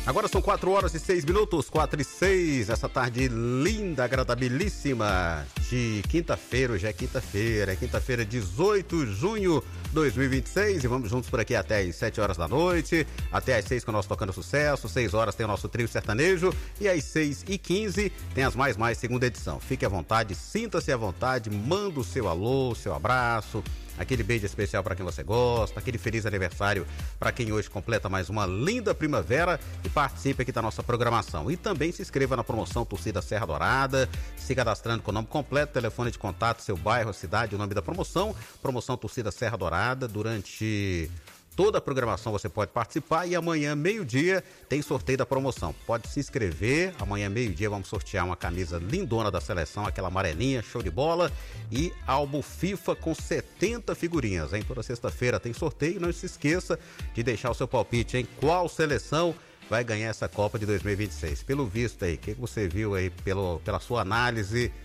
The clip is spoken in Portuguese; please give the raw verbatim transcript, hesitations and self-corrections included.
Agora são quatro horas e seis minutos, quatro e seis, essa tarde linda, agradabilíssima de quinta-feira. Hoje é quinta-feira, é quinta-feira, dezoito de junho de dois mil e vinte e seis, e vamos juntos por aqui até às sete horas da noite, até às seis com o nosso Tocando Sucesso, seis horas tem o nosso trio sertanejo, e às seis e quinze tem as Mais Mais segunda edição. Fique à vontade, sinta-se à vontade, manda o seu alô, o seu abraço, aquele beijo especial para quem você gosta, aquele feliz aniversário para quem hoje completa mais uma linda primavera, e participe aqui da nossa programação. E também se inscreva na promoção Torcida Serra Dourada, se cadastrando com o nome completo, telefone de contato, seu bairro, a cidade, o nome da promoção, promoção Torcida Serra Dourada. Durante toda a programação você pode participar, e amanhã, meio-dia, tem sorteio da promoção. Pode se inscrever, amanhã, meio-dia, vamos sortear uma camisa lindona da seleção, aquela amarelinha, show de bola, e álbum FIFA com setenta figurinhas, hein? Toda sexta-feira tem sorteio, não se esqueça de deixar o seu palpite, hein? Qual seleção vai ganhar essa Copa de dois mil e vinte e seis? Pelo visto aí, o que você viu aí, pelo, pela sua análise,